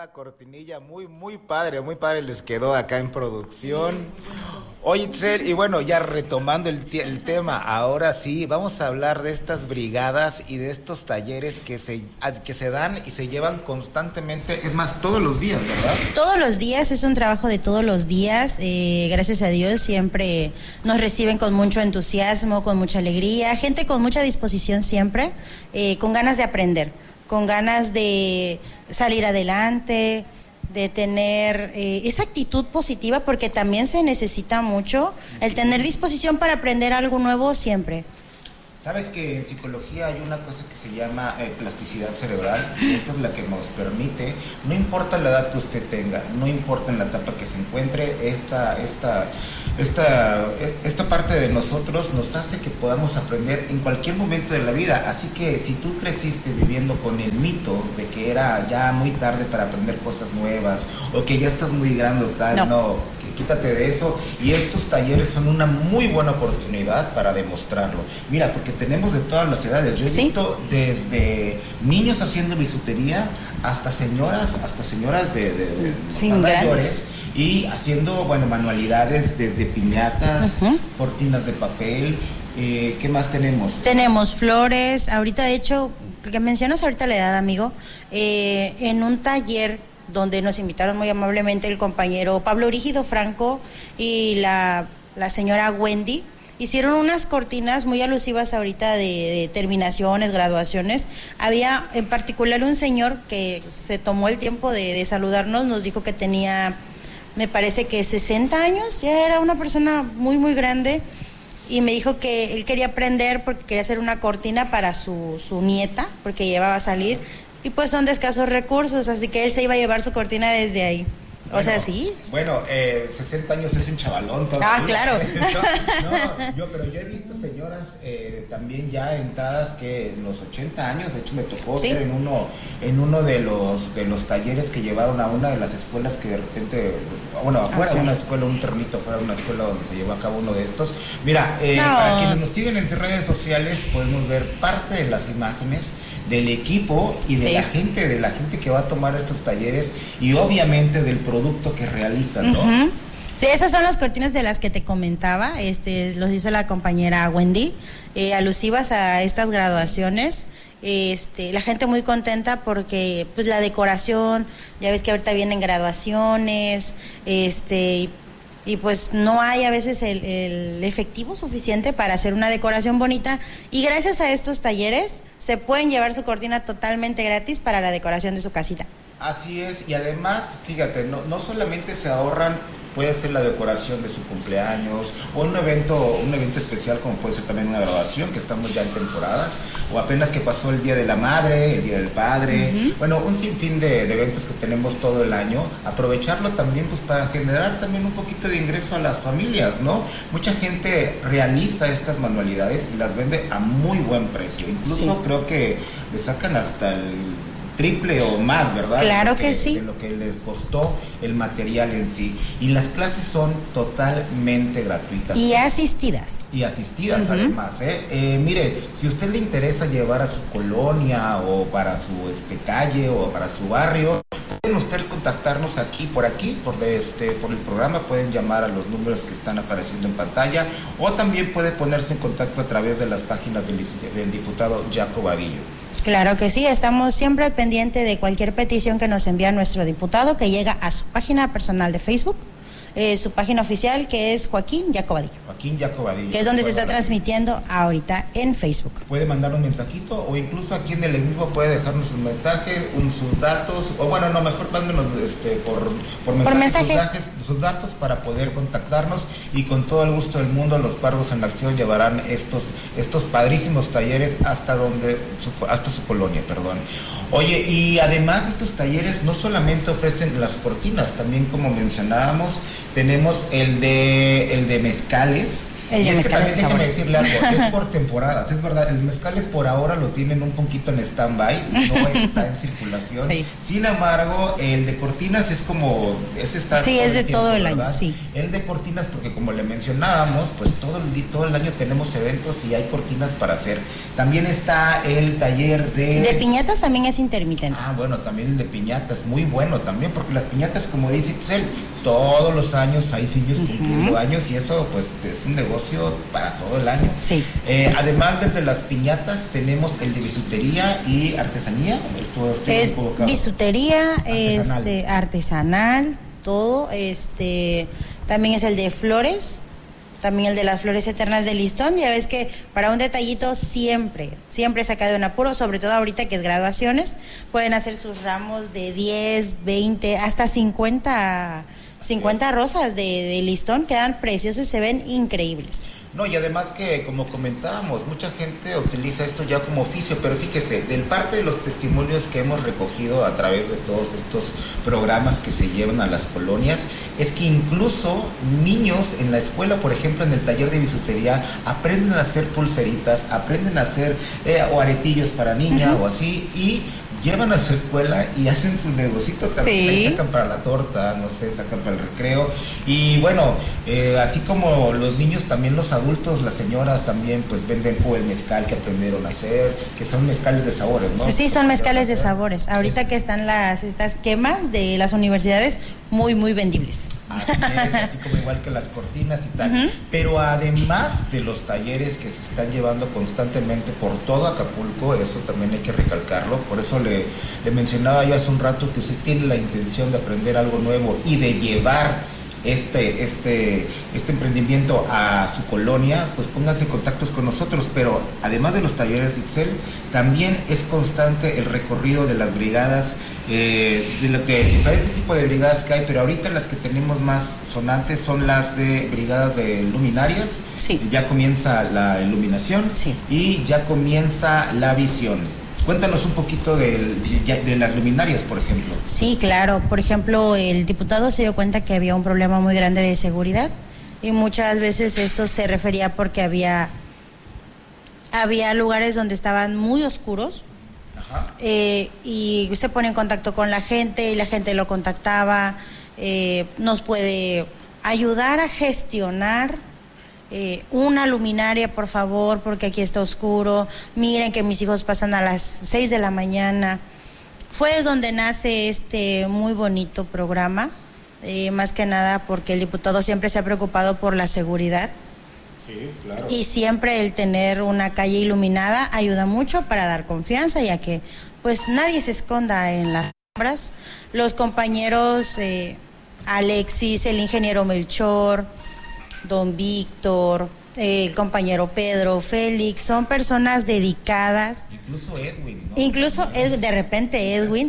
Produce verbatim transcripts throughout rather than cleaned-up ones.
nueva cortinilla, muy, muy padre, muy padre les quedó acá en producción. Oye, Itzel, y bueno, ya retomando el, el tema, ahora sí, vamos a hablar de estas brigadas y de estos talleres que se, que se dan y se llevan constantemente, es más, todos los días, ¿verdad? Todos los días, es un trabajo de todos los días, eh, gracias a Dios siempre nos reciben con mucho entusiasmo, con mucha alegría, gente con mucha disposición siempre, eh, con ganas de aprender, con ganas de salir adelante, de tener eh, esa actitud positiva, porque también se necesita mucho el tener disposición para aprender algo nuevo siempre. Sabes que en psicología hay una cosa que se llama eh, plasticidad cerebral, y esta es la que nos permite, no importa la edad que usted tenga, no importa en la etapa que se encuentre, esta, esta, esta, esta parte de nosotros nos hace que podamos aprender en cualquier momento de la vida. Así que si tú creciste viviendo con el mito de que era ya muy tarde para aprender cosas nuevas, o que ya estás muy grande o tal, no, no quítate de eso, y estos talleres son una muy buena oportunidad para demostrarlo. Mira, porque tenemos de todas las edades. Yo he ¿Sí? visto desde niños haciendo bisutería hasta señoras, hasta señoras de, de, de sí, mayores, y haciendo, bueno, manualidades desde piñatas, uh-huh. cortinas de papel. Eh, ¿Qué más tenemos? Tenemos flores. Ahorita, de hecho, que mencionas ahorita la edad, amigo, eh, en un taller donde nos invitaron muy amablemente el compañero Pablo Rígido Franco y la, la señora Wendy, hicieron unas cortinas muy alusivas ahorita de, de terminaciones, graduaciones. Había en particular un señor que se tomó el tiempo de, de saludarnos, nos dijo que tenía, me parece que sesenta años, ya era una persona muy, muy grande, y me dijo que él quería aprender porque quería hacer una cortina para su, su nieta, porque llevaba a salir, y pues son de escasos recursos, así que él se iba a llevar su cortina desde ahí. O bueno, sea, sí. Bueno, eh, sesenta años es un chavalón. Ah, ¿sí? claro. no, no, yo, pero yo he visto señoras eh, también ya entradas que en los ochenta años, de hecho me tocó ¿Sí? ver en uno en uno de los de los talleres que llevaron a una de las escuelas que de repente, bueno, afuera ah, sí. de una escuela, un terreno afuera de una escuela donde se llevó a cabo uno de estos. Mira, eh, no. para quienes nos siguen en redes sociales podemos ver parte de las imágenes del equipo y de sí. la gente, de la gente que va a tomar estos talleres, y obviamente del producto que realizan, ¿no? Uh-huh. Sí, esas son las cortinas de las que te comentaba, este, los hizo la compañera Wendy, eh, alusivas a estas graduaciones. Este, la gente muy contenta porque pues la decoración, ya ves que ahorita vienen graduaciones, este, y pues no hay a veces el, el efectivo suficiente para hacer una decoración bonita, y gracias a estos talleres se pueden llevar su cortina totalmente gratis para la decoración de su casita. Así es, y además, fíjate, no, no solamente se ahorran, puede ser la decoración de su cumpleaños, o un evento, un evento especial como puede ser también una graduación, que estamos ya en temporadas, o apenas que pasó el Día de la Madre, el Día del Padre, uh-huh. bueno, un sinfín de, de eventos que tenemos todo el año, aprovecharlo también pues para generar también un poquito de ingreso a las familias, ¿no? Mucha gente realiza estas manualidades y las vende a muy buen precio, incluso sí. creo que le sacan hasta el triple o más, ¿verdad? Claro que, que sí. De lo que les costó el material en sí. Y las clases son totalmente gratuitas. Y asistidas. Y asistidas, uh-huh. además, ¿eh? ¿eh? Mire, si a usted le interesa llevar a su colonia o para su este, calle o para su barrio, pueden ustedes contactarnos aquí, por aquí, por, este, por el programa, pueden llamar a los números que están apareciendo en pantalla, o también puede ponerse en contacto a través de las páginas del, del diputado Jaco Vadillo. Claro que sí, estamos siempre pendientes de cualquier petición que nos envía nuestro diputado, que llega a su página personal de Facebook, eh, su página oficial, que es Joaquín Jaco Vadillo. Joaquín Jaco Vadillo. Que es donde se está transmitiendo ahorita en Facebook. Puede mandar un mensajito, o incluso aquí en el en vivo puede dejarnos un mensaje, un, sus datos, o bueno, no, mejor mándenos este, por, por mensaje, por mensaje. Sus, datos, sus datos para poder contactarnos, y con todo el gusto del mundo los Pardos en Acción llevarán estos, estos padrísimos talleres hasta donde, su, hasta su colonia, perdón. Oye, y además estos talleres no solamente ofrecen las cortinas, también como mencionábamos, tenemos el de, el de mezcales, El y es que también déjeme sabores. decirle algo, es por temporadas, es verdad, el mezcal es por ahora lo tienen un poquito en stand-by, no está en circulación. Sí. Sin embargo, el de Cortinas es como, es estar Sí, todo es de el tiempo, todo el ¿verdad? año, sí. El de Cortinas, porque como le mencionábamos, pues todo el, todo el año tenemos eventos y hay cortinas para hacer. También está el taller de... De piñatas también es intermitente. Ah, bueno, también el de piñatas, muy bueno también, porque las piñatas, como dice Itzel, todos los años hay niños cumpliendo uh-huh. años y eso pues es un negocio para todo el año. Sí. Eh, además del de las piñatas, tenemos el de bisutería y artesanía. Esto, es bisutería, artesanal. Este, artesanal, todo. Este, también es el de flores. También el de las flores eternas de listón. Ya ves que para un detallito siempre, siempre saca de un apuro, sobre todo ahorita que es graduaciones, pueden hacer sus ramos de diez, veinte, hasta cincuenta, cincuenta rosas de, de listón, quedan preciosos, se ven increíbles. No, y además que, como comentábamos, mucha gente utiliza esto ya como oficio, pero fíjese, del parte de los testimonios que hemos recogido a través de todos estos programas que se llevan a las colonias, es que incluso niños en la escuela, por ejemplo, en el taller de bisutería, aprenden a hacer pulseritas, aprenden a hacer eh, o aretillos para niña uh-huh. o así, y llevan a su escuela y hacen su negocito también, sí. sacan para la torta, no sé, sacan para el recreo, y bueno, eh, así como los niños, también los adultos, las señoras también pues venden o el mezcal que aprendieron a hacer, que son mezcales de sabores, ¿no? Sí, son mezcales de sabores, ahorita es. que están las estas quemas de las universidades, muy, muy vendibles. Así es, así como igual que las cortinas y tal, uh-huh. pero además de los talleres que se están llevando constantemente por todo Acapulco, eso también hay que recalcarlo, por eso le, le mencionaba yo hace un rato que usted tiene la intención de aprender algo nuevo y de llevar este, este, este emprendimiento a su colonia, pues pónganse en contactos con nosotros, pero además de los talleres de Itzel, también es constante el recorrido de las brigadas, eh, de lo que, diferente tipo de brigadas que hay, pero ahorita las que tenemos más sonantes son las de brigadas de luminarias, sí. ya comienza la iluminación sí. y ya comienza la visión. Cuéntanos un poquito de, de, de las luminarias, por ejemplo. Sí, claro. Por ejemplo, el diputado se dio cuenta que había un problema muy grande de seguridad y muchas veces esto se refería porque había, había lugares donde estaban muy oscuros. Ajá. Eh, y se pone en contacto con la gente y la gente lo contactaba. Eh, nos puede ayudar a gestionar Eh, una luminaria, por favor, porque aquí está oscuro. Miren que mis hijos pasan a las seis de la mañana. Fue donde nace este muy bonito programa, eh, más que nada porque el diputado siempre se ha preocupado por la seguridad. Sí, claro. Y siempre el tener una calle iluminada ayuda mucho para dar confianza, ya que pues nadie se esconda en las sombras. Los compañeros eh, Alexis, el ingeniero Melchor, don Víctor, eh, el compañero Pedro, Félix, son personas dedicadas. Incluso Edwin, ¿no? Incluso Ed, de repente Edwin,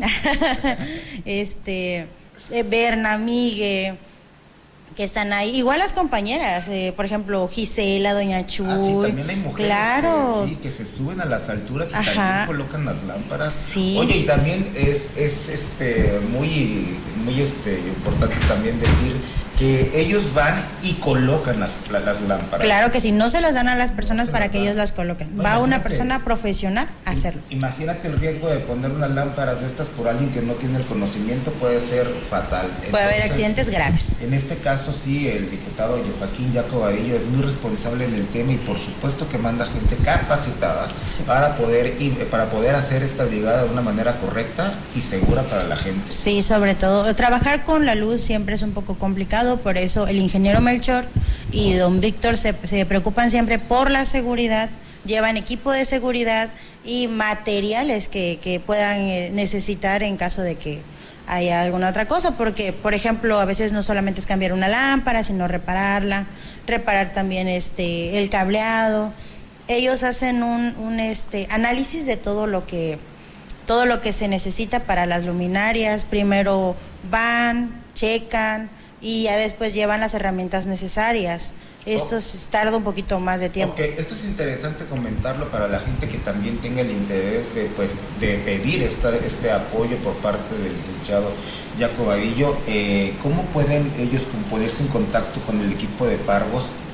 este, eh, Berna, Migue, que están ahí. Igual las compañeras, eh, por ejemplo, Gisela, doña Chuy. Ah, sí, también hay mujeres claro. que, sí, que se suben a las alturas y Ajá. también colocan las lámparas. Sí. Oye, y también es, es este muy, muy este importante también decir que ellos van y colocan las, las lámparas. Claro que sí, no se las dan a las personas no para que dan. ellos las coloquen. No, Va una persona profesional a hacerlo. Imagínate el riesgo de poner unas lámparas de estas por alguien que no tiene el conocimiento, puede ser fatal. Puede Entonces, haber accidentes graves. En este caso sí, el diputado Joaquín Jacobadillo es muy responsable en el tema y por supuesto que manda gente capacitada sí. para poder para poder hacer esta brigada de una manera correcta y segura para la gente. Sí, sobre todo, trabajar con la luz siempre es un poco complicado. Por eso el ingeniero Melchor y don Víctor se, se preocupan siempre por la seguridad, llevan equipo de seguridad y materiales que, que puedan eh, necesitar en caso de que haya alguna otra cosa, porque por ejemplo a veces no solamente es cambiar una lámpara, sino repararla, reparar también este el cableado. Ellos hacen un, un este análisis de todo lo que todo lo que se necesita para las luminarias. Primero van, checan y ya después llevan las herramientas necesarias. Esto oh. tarda un poquito más de tiempo. Okay. Esto es interesante comentarlo para la gente que también tenga el interés de, pues, de pedir esta, este apoyo por parte del licenciado Jacobadillo. Eh, ¿Cómo pueden ellos ponerse en contacto con el equipo de Pargos?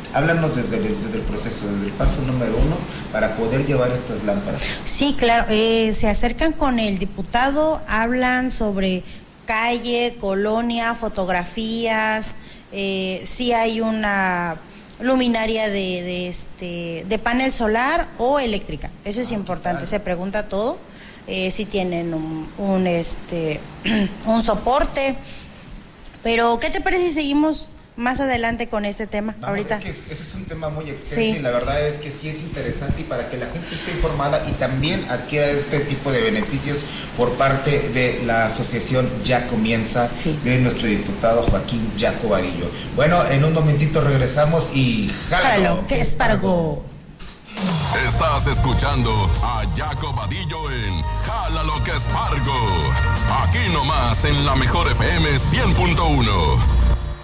Háblanos desde el, desde el proceso, desde el paso número uno para poder llevar estas lámparas. Sí, claro, eh, se acercan con el diputado, hablan sobre calle, colonia, fotografías, eh, si hay una luminaria de, de este de panel solar o eléctrica, eso es ah, importante, claro. Se pregunta todo, eh, si tienen un, un este un soporte, pero ¿qué te parece si seguimos más adelante con este tema? Vamos, ahorita. Es que ese es un tema muy extenso, sí. Y la verdad es que sí es interesante y para que la gente esté informada y también adquiera este tipo de beneficios por parte de la asociación Ya Comienza, sí. De nuestro diputado Joaquín Yaco Vadillo. Bueno, en un momentito regresamos y jálalo, jálalo que espargo. Estás escuchando a Yaco Vadillo en Jálalo que espargo. Aquí nomás en la mejor F M cien punto uno.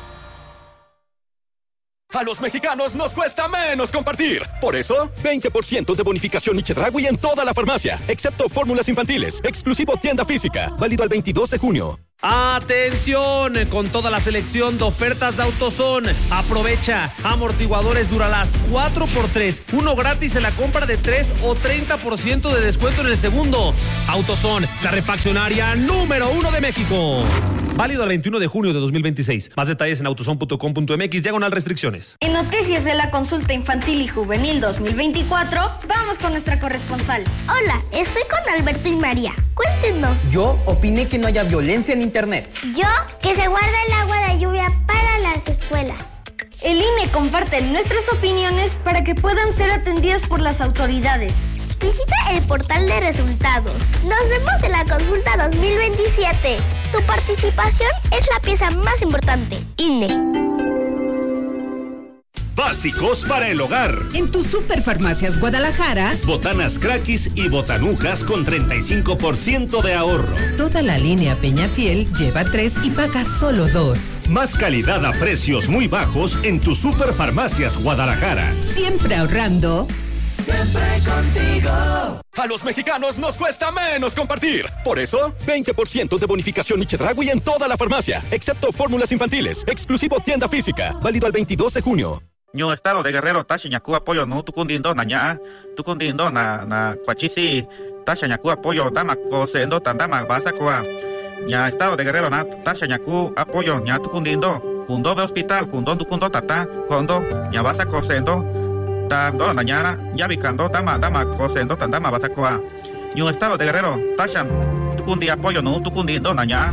A los mexicanos nos cuesta menos compartir. Por eso, veinte por ciento de bonificación y Chedraui en toda la farmacia, excepto fórmulas infantiles. Exclusivo tienda física. Válido al veintidós de junio. ¡Atención! Con toda la selección de ofertas de AutoZone. Aprovecha. Amortiguadores Duralast cuatro por tres. Uno gratis en la compra de tres o treinta por ciento de descuento en el segundo. AutoZone, la refaccionaria número uno de México. Válido el veintiuno de junio de dos mil veintiséis. Más detalles en autozone punto com punto m x, diagonal restricciones. En noticias de la consulta infantil y juvenil dos mil veinticuatro, vamos con nuestra corresponsal. Hola, estoy con Alberto y María. Cuéntenos. Yo opiné que no haya violencia en internet. Yo, que se guarda el agua de lluvia para las escuelas. El I N E comparte nuestras opiniones para que puedan ser atendidas por las autoridades. Visita el portal de resultados. Nos vemos en la consulta dos mil veintisiete. Tu participación es la pieza más importante. I N E. Básicos para el hogar. En tu Superfarmacias Guadalajara, botanas Craquis y botanujas con treinta y cinco por ciento de ahorro. Toda la línea Peñafiel lleva tres y paga solo dos. Más calidad a precios muy bajos en tu Superfarmacias Guadalajara. Siempre ahorrando. Siempre contigo. A los mexicanos nos cuesta menos compartir. Por eso, veinte por ciento de bonificación y Chedraui en toda la farmacia, excepto fórmulas infantiles. Exclusivo tienda física. Válido al veintidós de junio. Ño estado de Guerrero tashi ñaku apoyo no tukundindo na ña tukundindo na na cuachisi tasha ñaku apoyo dama cosendo tandama basakoa ña estado de Guerrero na tasha ñaku apoyo ña tukundindo kundo de hospital kundo tukundo tata kondo ña basa cosendo tando na ñara ya bicando dama dama cosendo tandama basakoa Ño estado de Guerrero tasha tukundi apoyo no tukundindo na ña.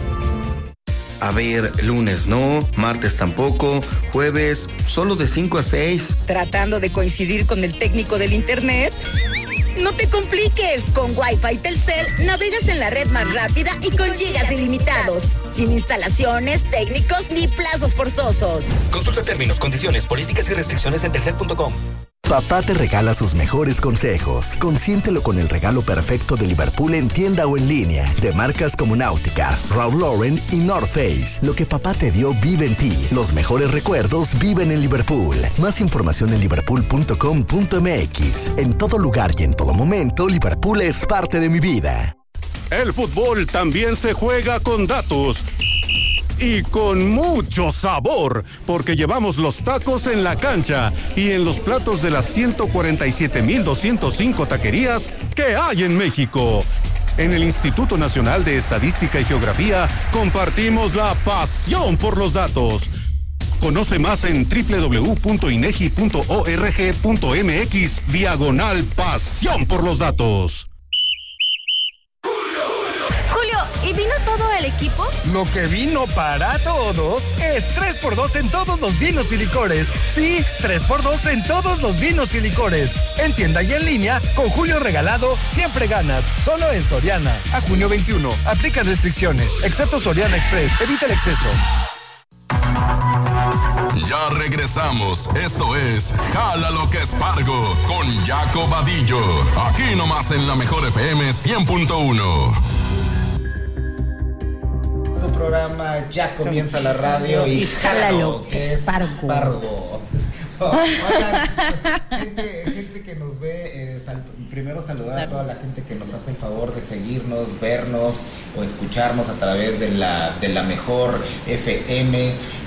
A ver, lunes no, martes tampoco, jueves solo de cinco a seis. ¿Tratando de coincidir con el técnico del internet? No te compliques, con Wi-Fi Telcel navegas en la red más rápida y con gigas ilimitados, sin instalaciones, técnicos ni plazos forzosos. Consulta términos, condiciones, políticas y restricciones en telcel punto com. Papá te regala sus mejores consejos. Consiéntelo con el regalo perfecto de Liverpool en tienda o en línea, de marcas como Náutica, Ralph Lauren y North Face. Lo que papá te dio vive en ti. Los mejores recuerdos viven en Liverpool. Más información en liverpool punto com punto m x. En todo lugar y en todo momento, Liverpool es parte de mi vida. El fútbol también se juega con datos. Y con mucho sabor, porque llevamos los tacos en la cancha y en los platos de las ciento cuarenta y siete mil doscientos cinco taquerías que hay en México. En el Instituto Nacional de Estadística y Geografía compartimos la pasión por los datos. Conoce más en doble u doble u doble u punto inegi punto org punto m x diagonal pasión por los datos. ¿Y vino todo el equipo? Lo que vino para todos es tres por dos en todos los vinos y licores. Sí, tres por dos en todos los vinos y licores. En tienda y en línea, con Julio Regalado, siempre ganas. Solo en Soriana. A junio veintiuno. Aplican restricciones. Excepto Soriana Express. Evita el exceso. Ya regresamos. Esto es Jálalo que espargo con Yaco Vadillo. Aquí nomás en la mejor F M cien punto uno. Programa Ya Comienza la Radio y, y jálalo que espargo. Oigan, pues, gente, gente que nos ve, eh, sal, primero saludar a toda la gente que nos hace el favor de seguirnos, vernos o escucharnos a través de la, de la mejor F M.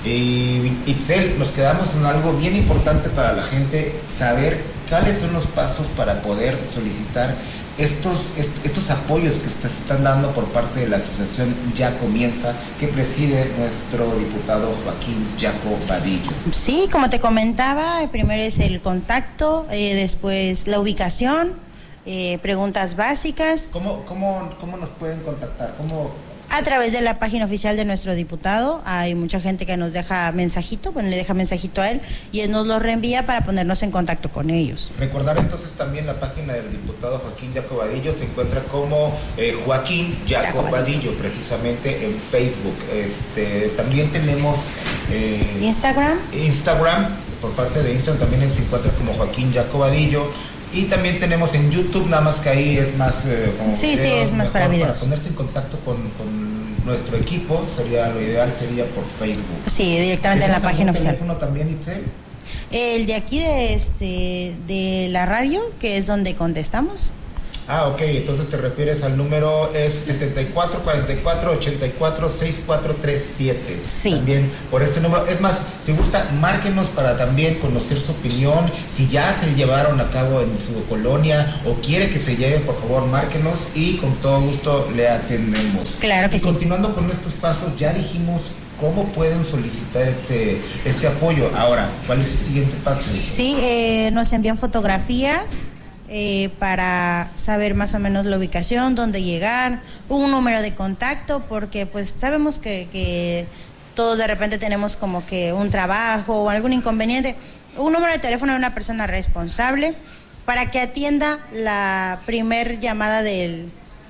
Y Itzel, nos quedamos en algo bien importante para la gente, saber cuáles son los pasos para poder solicitar estos, est estos apoyos que se están dando por parte de la asociación Ya Comienza, que preside nuestro diputado Joaquín Jaco Vadillo. Sí, como te comentaba, primero es el contacto, eh, después la ubicación, eh, preguntas básicas. ¿Cómo, cómo, cómo nos pueden contactar? ¿Cómo? A través de la página oficial de nuestro diputado. Hay mucha gente que nos deja mensajito, bueno, le deja mensajito a él y él nos lo reenvía para ponernos en contacto con ellos. Recordar entonces también la página del diputado Joaquín Jaco Vadillo, se encuentra como eh, Joaquín Jaco Vadillo, precisamente en Facebook. Este, también tenemos eh, Instagram. Instagram, por parte de Instagram también se encuentra como Joaquín Jaco Vadillo. Y también tenemos en YouTube, nada más que ahí es más eh, como sí, videos, sí, es más para videos. Para ponerse en contacto con, con nuestro equipo, sería lo ideal sería por Facebook. Sí, directamente en la página oficial. ¿Tienes algún teléfono también, Itzel? El de aquí de este de la radio, que es donde contestamos. Ah, ok, entonces te refieres al número es setenta y cuatro cuarenta y cuatro ochenta y cuatro sesenta y cuatro treinta y siete. Sí. También por este número. Es más, si gusta, márquenos para también conocer su opinión. Si ya se llevaron a cabo en su colonia o quiere que se lleven, por favor, márquenos y con todo gusto le atendemos. Claro que y sí. Continuando con estos pasos, ya dijimos cómo pueden solicitar este, este apoyo. Ahora, ¿cuál es el siguiente paso? Sí, eh, nos envían fotografías. Eh, para saber más o menos la ubicación, dónde llegar, un número de contacto, porque pues sabemos que, que todos de repente tenemos como que un trabajo o algún inconveniente, un número de teléfono de una persona responsable para que atienda la primer llamada del,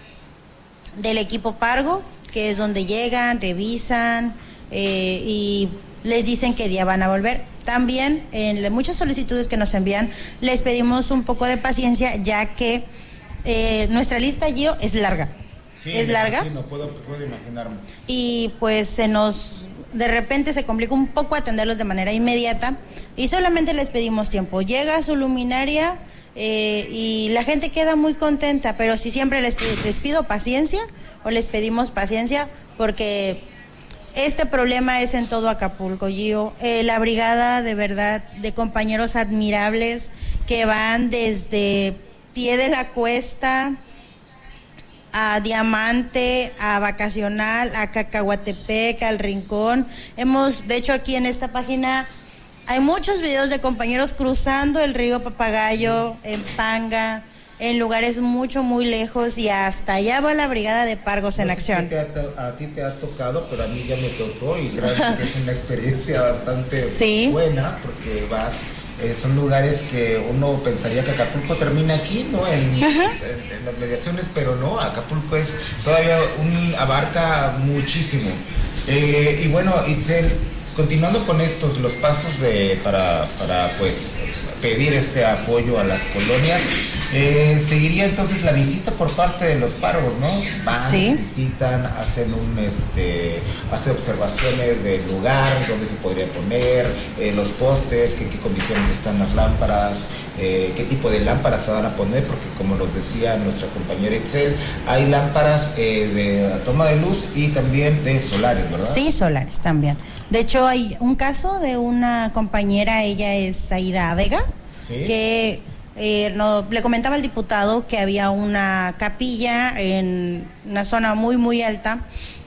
del equipo Pargo, que es donde llegan, revisan eh, y les dicen qué día van a volver. También en muchas solicitudes que nos envían les pedimos un poco de paciencia, ya que eh, nuestra lista, Gio, es larga. Sí, es larga. Sí, no puedo, puedo imaginarme. Y pues se nos, de repente se complica un poco atenderlos de manera inmediata y solamente les pedimos tiempo. Llega su luminaria eh, y la gente queda muy contenta, pero sí siempre les, les pido paciencia o les pedimos paciencia porque este problema es en todo Acapulco, Gio. Eh, la brigada, de verdad, de compañeros admirables que van desde Pie de la Cuesta a Diamante, a Vacacional, a Cacahuatepec, al Rincón. Hemos, de hecho, aquí en esta página hay muchos videos de compañeros cruzando el río Papagayo, en Panga, en lugares mucho, muy lejos, y hasta allá va la brigada de Pargos en no sé acción. Si te ha, a ti te ha tocado, pero a mí ya me tocó y creo que es una experiencia bastante sí. buena, porque vas, eh, son lugares que uno pensaría que Acapulco termina aquí, ¿no? En, en, en las mediaciones, pero no, Acapulco es todavía un, abarca muchísimo. Eh, y bueno, Itzel, continuando con estos, los pasos de para, para pues pedir este apoyo a las colonias, eh, seguiría entonces la visita por parte de los Pargos, ¿no? Van, sí. visitan, hacen un este, hacen observaciones del lugar, dónde se podría poner, eh, los postes, que, qué condiciones están las lámparas, eh, qué tipo de lámparas se van a poner, porque como nos decía nuestra compañera Itzel, hay lámparas eh, de toma de luz y también de solares, ¿verdad? Sí, solares también. De hecho, hay un caso de una compañera, ella es Aida Vega, ¿sí? que eh, no, le comentaba al diputado que había una capilla en una zona muy, muy alta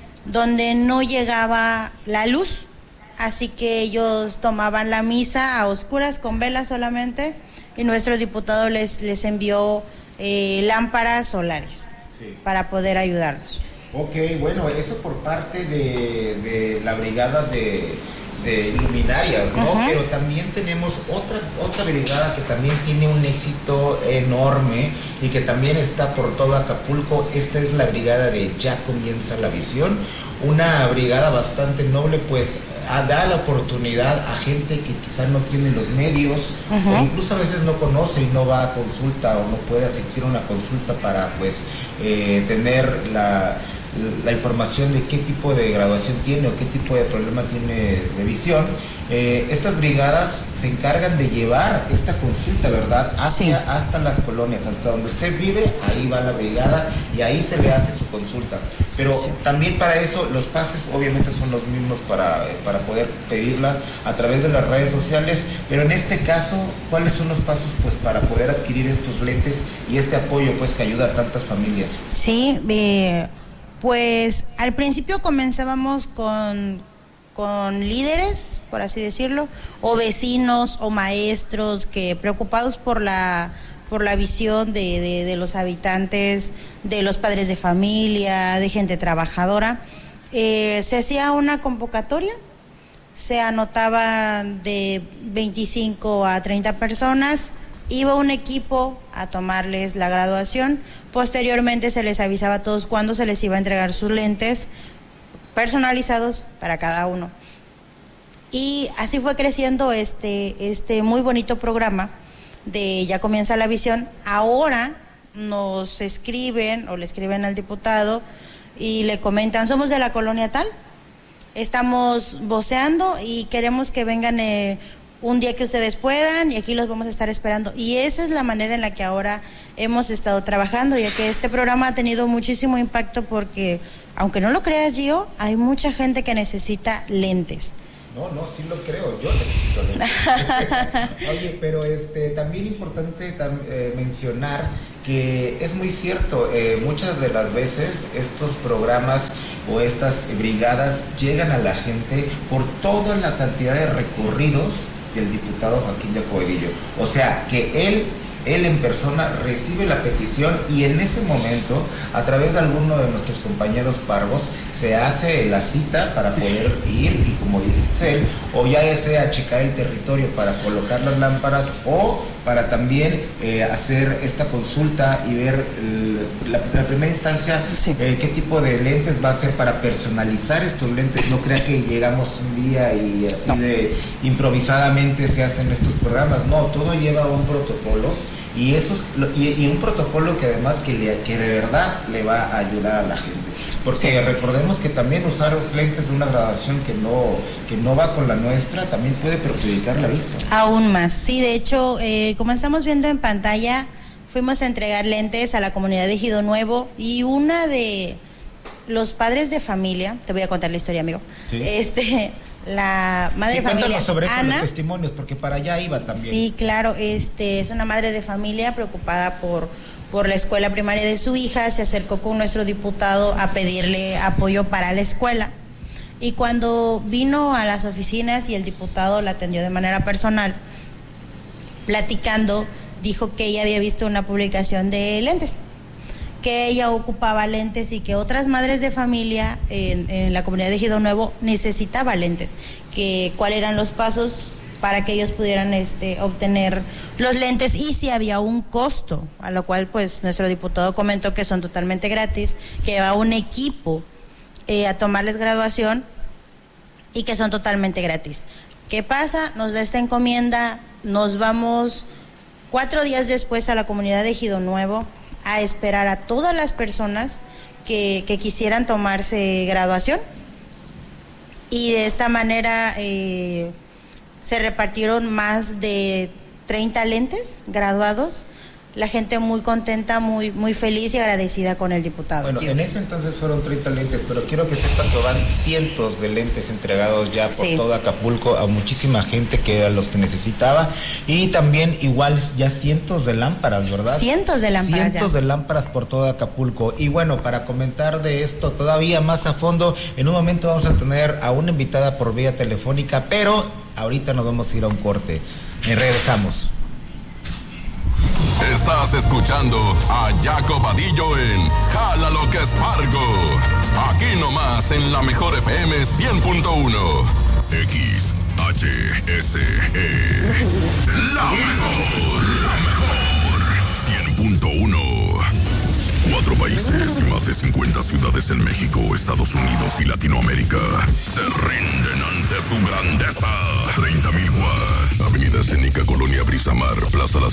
donde no llegaba la luz, así que ellos tomaban la misa a oscuras con velas solamente y nuestro diputado les, les envió eh, lámparas solares sí. para poder ayudarlos. Ok, bueno, eso por parte de, de la brigada de, de luminarias, ¿no? Uh-huh. Pero también tenemos otra, otra brigada que también tiene un éxito enorme y que también está por todo Acapulco. Esta es la brigada de Ya Comienza la Visión, una brigada bastante noble, pues da la oportunidad a gente que quizás no tiene los medios uh-huh. o incluso a veces no conoce y no va a consulta o no puede asistir a una consulta para pues eh, tener la la información de qué tipo de graduación tiene o qué tipo de problema tiene de visión, eh, estas brigadas se encargan de llevar esta consulta, ¿verdad? Hacia, sí. hasta las colonias, hasta donde usted vive, ahí va la brigada y ahí se le hace su consulta. Pero sí. también para eso los pasos obviamente son los mismos para, para poder pedirla a través de las redes sociales, pero en este caso, ¿cuáles son los pasos pues para poder adquirir estos lentes y este apoyo pues que ayuda a tantas familias? Sí, eh, pues al principio comenzábamos con... con líderes, por así decirlo, o vecinos o maestros que preocupados por la por la visión de, de, de los habitantes, de los padres de familia, de gente trabajadora, eh, se hacía una convocatoria, se anotaban de veinticinco a treinta personas, iba un equipo a tomarles la graduación, posteriormente se les avisaba a todos cuándo se les iba a entregar sus lentes, personalizados para cada uno. Y así fue creciendo este, este muy bonito programa de Ya Comienza la Visión. Ahora nos escriben o le escriben al diputado y le comentan, somos de la colonia tal, estamos voceando y queremos que vengan eh, un día que ustedes puedan y aquí los vamos a estar esperando. Y esa es la manera en la que ahora hemos estado trabajando, ya que este programa ha tenido muchísimo impacto porque, aunque no lo creas, Gio, hay mucha gente que necesita lentes. No, no, sí lo creo, yo necesito lentes. Oye, pero este, también importante tam, eh, mencionar que es muy cierto, eh, muchas de las veces estos programas o estas brigadas llegan a la gente por toda la cantidad de recorridos del diputado Joaquín Jacobadillo. O sea, que él, él en persona recibe la petición y en ese momento, a través de alguno de nuestros compañeros pargos, se hace la cita para poder ir y, como dice él, o ya sea checar el territorio para colocar las lámparas o para también eh, hacer esta consulta y ver el, la, la primera instancia sí. eh, qué tipo de lentes va a ser para personalizar estos lentes. No crea que llegamos un día y así no. de improvisadamente se hacen estos programas. No, todo lleva un protocolo y, esos, y, y un protocolo que además que, le, que de verdad le va a ayudar a la gente. Porque sí. recordemos que también usar lentes de una graduación que no, que no va con la nuestra también puede perjudicar la vista. Aún más, sí, de hecho, eh, como estamos viendo en pantalla, fuimos a entregar lentes a la comunidad de Ejido Nuevo y una de los padres de familia, te voy a contar la historia, amigo, sí. este... la madre sí, de familia sobre eso, Ana, los testimonios, porque para allá iba también. Sí, claro, este es una madre de familia preocupada por, por la escuela primaria de su hija, se acercó con nuestro diputado a pedirle apoyo para la escuela. Y cuando vino a las oficinas y el diputado la atendió de manera personal, platicando, dijo que ella había visto una publicación de lentes, que ella ocupaba lentes y que otras madres de familia en, en la comunidad de Ejido Nuevo necesitaba lentes, que cuáles eran los pasos para que ellos pudieran este, obtener los lentes y si había un costo, a lo cual pues nuestro diputado comentó que son totalmente gratis, que va un equipo eh, a tomarles graduación y que son totalmente gratis. ¿Qué pasa? Nos da esta encomienda, nos vamos cuatro días después a la comunidad de Ejido Nuevo a esperar a todas las personas que, que quisieran tomarse graduación y de esta manera eh, se repartieron más de treinta lentes graduados. La gente muy contenta, muy muy feliz y agradecida con el diputado. Bueno, en ese entonces fueron treinta lentes, pero quiero que sepan que van cientos de lentes entregados ya por sí. todo Acapulco a muchísima gente que los necesitaba y también igual ya cientos de lámparas, ¿verdad? Cientos de lámparas. Cientos ya. de lámparas por todo Acapulco. Y bueno, para comentar de esto todavía más a fondo, en un momento vamos a tener a una invitada por vía telefónica, pero ahorita nos vamos a ir a un corte. Y regresamos. Estás escuchando a Jacobadillo en Jala lo que Espargo. Aquí nomás en la mejor F M cien punto uno. X H S E. La mejor, la mejor. cien punto uno. Cuatro países y más de cincuenta ciudades en México, Estados Unidos y Latinoamérica se rinden ante su grandeza. treinta mil watts. Avenida Escénica, Colonia Brisamar, Plaza Las